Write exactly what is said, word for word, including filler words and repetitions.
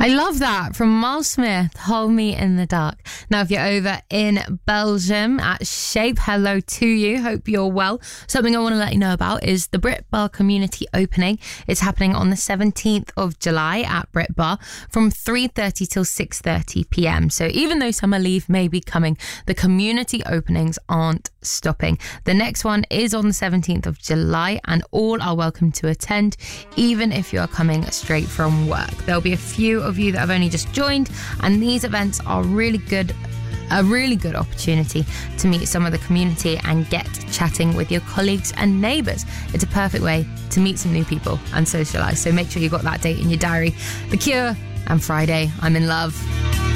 I love that from Miles Smith, Hold Me in the Dark. Now, if you're over in Belgium at Shape, hello to you. Hope you're well. Something I want to let you know about is the Brit Bar community opening. It's happening on the seventeenth of July at Brit Bar from three thirty till six thirty p.m. So even though summer leave may be coming, the community openings aren't stopping. The next one is on the seventeenth of July and all are welcome to attend, even if you are coming straight from work. There'll be a few of you that have only just joined, and these events are really good a really good opportunity to meet some of the community and get chatting with your colleagues and neighbours. It's a perfect way to meet some new people and socialise, so make sure you got that date in your diary. The Cure and Friday, I'm in Love.